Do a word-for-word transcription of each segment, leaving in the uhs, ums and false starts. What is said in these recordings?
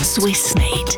Swissmade.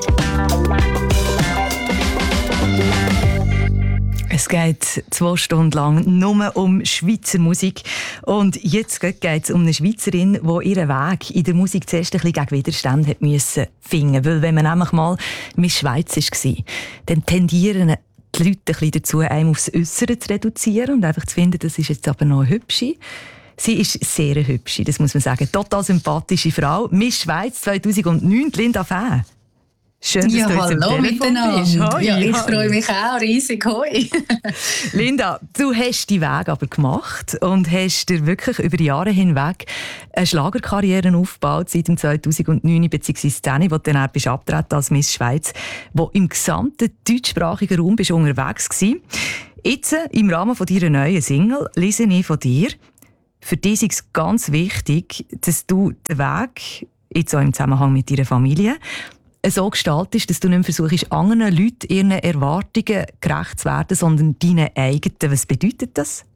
Es geht zwei Stunden lang nur um Schweizer Musik. Und jetzt geht es um eine Schweizerin, die ihren Weg in der Musik zuerst ein bisschen gegen Widerstand hat müssen finden. Weil wenn man nämlich mal Miss Schweiz war, dann tendieren die Leute ein bisschen dazu, einem aufs Äußere zu reduzieren und einfach zu finden, das ist jetzt aber noch eine Hübsche. Sie ist sehr eine Hübsche, das muss man sagen. Total sympathische Frau. Miss Schweiz zweitausendneun, Linda Fäh. Schön, dass ja, du uns hallo miteinander. Hoi, ja, ich hoi. freue mich auch riesig. Hoi. Linda, du hast die Weg aber gemacht und hast dir wirklich über Jahre hinweg eine Schlagerkarriere aufgebaut seit dem zweitausendneun bzw. zehn, wo du dann bist abgetreten als Miss Schweiz, wo im gesamten deutschsprachigen Raum bist unterwegs warst. Jetzt, im Rahmen von deiner neuen Single, lese ich von dir, für dich ist es ganz wichtig, dass du den Weg, jetzt auch im Zusammenhang mit deiner Familie, so gestaltest, dass du nicht mehr versuchst, anderen Leuten ihren Erwartungen gerecht zu werden, sondern deinen eigenen. Was bedeutet das?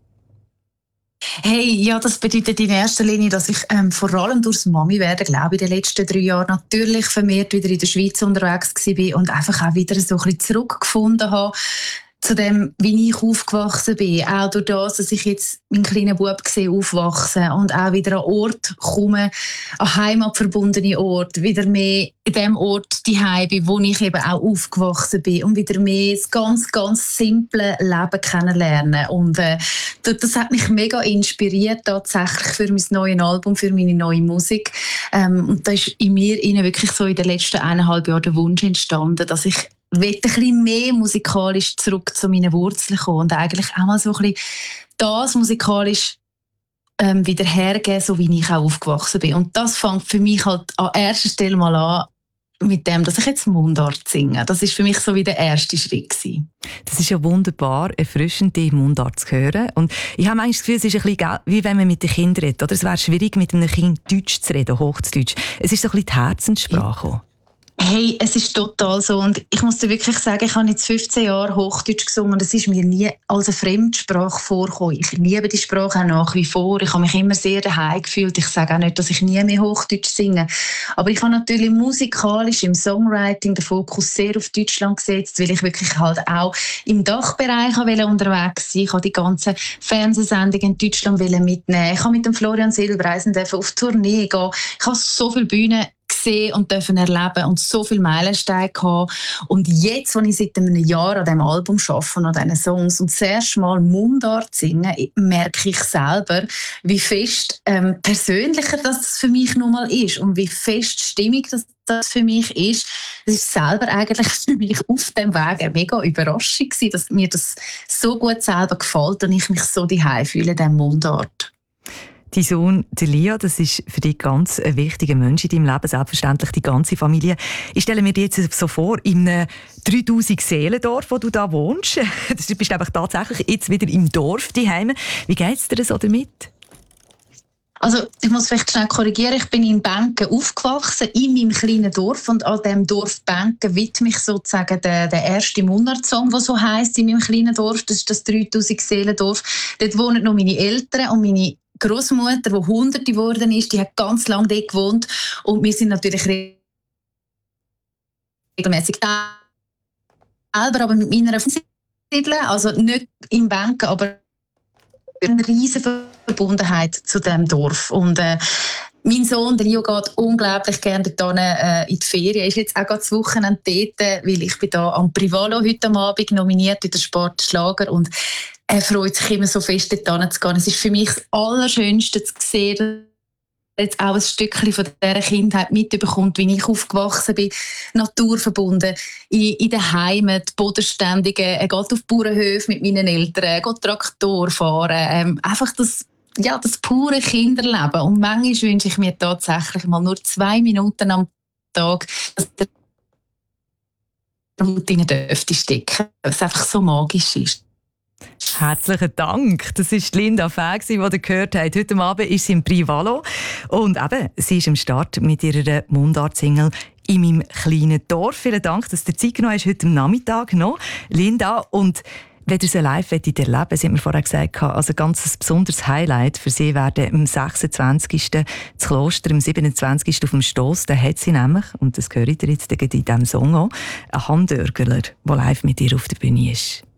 Hey, ja, das bedeutet in erster Linie, dass ich ähm, vor allem durchs Mami werden, glaube ich, in den letzten drei Jahren natürlich vermehrt wieder in der Schweiz unterwegs war und einfach auch wieder so ein bisschen zurückgefunden habe zu dem, wie ich aufgewachsen bin. Auch durch das, dass ich jetzt meinen kleinen Bub sehe aufwachsen und auch wieder an Ort komme, an heimatverbundene Ort, wieder mehr in dem Ort daheim bin, wo ich eben auch aufgewachsen bin und wieder mehr das ganz, ganz simple Leben kennenlernen. Und äh, das hat mich mega inspiriert tatsächlich für mein neues Album, für meine neue Musik. Ähm, und da ist in mir innen wirklich so in den letzten eineinhalb Jahren der Wunsch entstanden, dass ich will ein bisschen mehr musikalisch zurück zu meinen Wurzeln kommen und eigentlich auch mal so ein bisschen das musikalisch ähm, wieder hergeben, so wie ich auch aufgewachsen bin. Und das fängt für mich halt an erster Stelle mal an mit dem, dass ich jetzt Mundart singe. Das ist für mich so wie der erste Schritt gewesen. Das ist ja wunderbar, erfrischend, die Mundart zu hören. Und ich habe manchmal das Gefühl, es ist ein bisschen wie wenn man mit den Kindern redet. Oder? Es wäre schwierig, mit einem Kind Deutsch zu reden, Hochdeutsch. Es ist so ein bisschen die Herzenssprache. Ja. Hey, es ist total so. Und ich muss dir wirklich sagen, ich habe jetzt fünfzehn Jahre Hochdeutsch gesungen und es ist mir nie als eine Fremdsprache vorgekommen. Ich liebe die Sprache auch nach wie vor. Ich habe mich immer sehr daheim gefühlt. Ich sage auch nicht, dass ich nie mehr Hochdeutsch singe. Aber ich habe natürlich musikalisch im Songwriting den Fokus sehr auf Deutschland gesetzt, weil ich wirklich halt auch im Dachbereich unterwegs sein. Ich habe die ganzen Fernsehsendungen in Deutschland mitnehmen. Ich habe mit dem Florian Silbereisen auf Tournee gehen. Ich habe so viele Bühnen gesehen und dürfen erleben und so viele Meilensteine gehabt. Und jetzt, als ich seit einem Jahr an diesem Album arbeite, an diesen Songs und das erste Mal Mundart singe, merke ich selber, wie fest ähm, persönlicher das für mich nun mal ist und wie fest stimmig das, das für mich ist. Es ist selber eigentlich für mich auf dem Weg eine mega Überraschung gewesen, dass mir das so gut selber gefällt und ich mich so daheim fühle in diesem Mundart. Dein Sohn, der Lia, das ist für dich ganz ein wichtiger Mensch in deinem Leben, selbstverständlich die ganze Familie. Ich stelle mir dir jetzt so vor, in einem dreitausend Seelendorf, wo du da wohnst, du bist einfach tatsächlich jetzt wieder im Dorf daheim. Wie geht es dir so damit? Also, ich muss vielleicht schnell korrigieren. Ich bin in Benken aufgewachsen, in meinem kleinen Dorf. Und an diesem Dorf Benken widme ich sozusagen den, den ersten Mundart-Song, der so heisst, in meinem kleinen Dorf. Das ist das dreitausend Seelendorf. Dort wohnen noch meine Eltern und meine Großmutter, die Hunderte geworden ist, die hat ganz lange dort gewohnt. Und wir sind natürlich regelmäßig selber, aber mit meiner Familie, also nicht in Benken, aber eine riesige Verbundenheit zu diesem Dorf. Und äh, mein Sohn, der Leo, geht unglaublich gerne dort äh, in die Ferien. Er ist jetzt auch gerade das Wochenende dort, weil ich bin da am Privalo heute am Abend nominiert in der Sport Schlager und er freut sich immer so fest, dort zu gehen. Es ist für mich das Allerschönste zu sehen, jetzt auch ein Stückchen von dieser Kindheit mitbekommt, wie ich aufgewachsen bin, naturverbunden, in, in der Heimat, bodenständige, er geht auf Bauernhöfe mit meinen Eltern, er geht Traktor fahren, ähm, einfach das, ja, das pure Kinderleben. Und manchmal wünsche ich mir tatsächlich mal nur zwei Minuten am Tag, dass der Routine dürfte stecken, weil es einfach so magisch ist. Herzlichen Dank. Das war Linda Fäh, die ihr gehört habt. Heute Abend ist sie im Privalo. Und eben, sie ist am Start mit ihrer Mundart-Single «In meinem kleinen Dorf». Vielen Dank, dass du Zeit genommen hast, heute Nachmittag noch. Linda, und wenn ihr sie live erleben wollt, sie hat mir vorher gesagt, also ganz ein besonderes Highlight für sie werden am sechsundzwanzigsten das Kloster, am siebenundzwanzigsten auf dem Stoss. Da hat sie nämlich, und das hört ihr jetzt in diesem Song auch, einen Handörgler, der live mit ihr auf der Bühne ist.